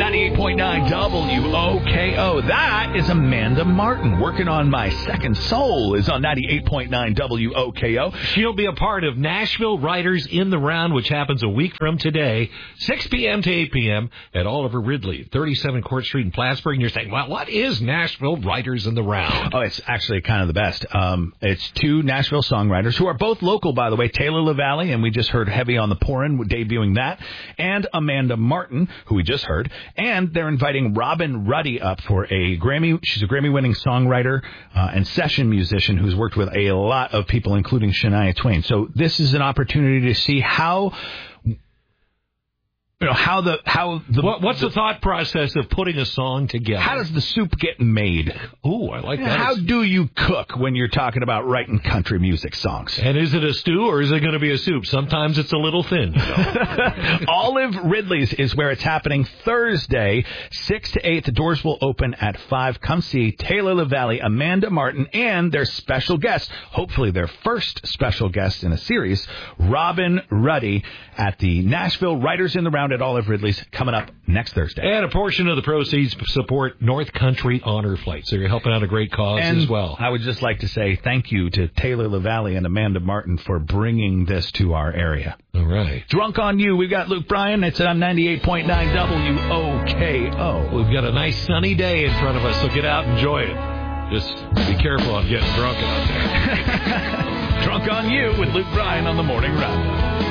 98.9 WOKO. That is Amanda Martin. Working on My Second Soul is on 98.9 WOKO. She'll be a part of Nashville Writers in the Round, which happens a week from today, 6 p.m. to 8 p.m. at Oliver Ridley, 37 Court Street in Plattsburgh. And you're saying, well, what is Nashville Writers in the Round? Oh, it's actually kind of the best. It's two Nashville songwriters who are both local, by the way. Taylor LaValle, and we just heard Heavy on the Pourin', debuting that, and Amanda Martin, who we just heard. And they're inviting Robin Ruddy up for a Grammy. She's a Grammy-winning songwriter and session musician who's worked with a lot of people, including Shania Twain. So this is an opportunity to see how... What's the thought process of putting a song together? How does the soup get made? Ooh, I like that. How do you cook when you're talking about writing country music songs? And is it a stew or is it going to be a soup? Sometimes it's a little thin. Olive Ridley's is where it's happening Thursday, 6 to 8. The doors will open at 5. Come see Taylor LaValle, Amanda Martin, and their special guest, hopefully their first special guest in a series, Robin Ruddy, at the Nashville Writers in the Round at Olive Ridley's, coming up next Thursday. And a portion of the proceeds support North Country Honor Flight. So you're helping out a great cause as well. I would just like to say thank you to Taylor LaValle and Amanda Martin for bringing this to our area. All right. Drunk on You. We've got Luke Bryan. It's on 98.9 WOKO. We've got a nice sunny day in front of us, so get out and enjoy it. Just be careful on getting drunk out there. Drunk on You with Luke Bryan on the Morning Roundup.